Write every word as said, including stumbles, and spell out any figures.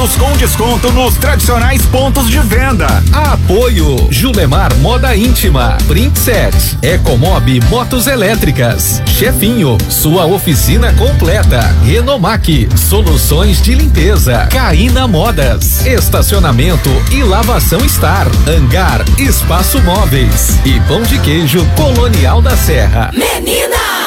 produtos com desconto nos tradicionais pontos de venda. Apoio Julemar Moda Íntima, Princess, Ecomob Motos Elétricas, Chefinho, sua oficina completa, Renomac, soluções de limpeza, Caína Modas, estacionamento e lavação Star, Hangar, Espaço Móveis e Pão de Queijo Colonial da Serra. Menina!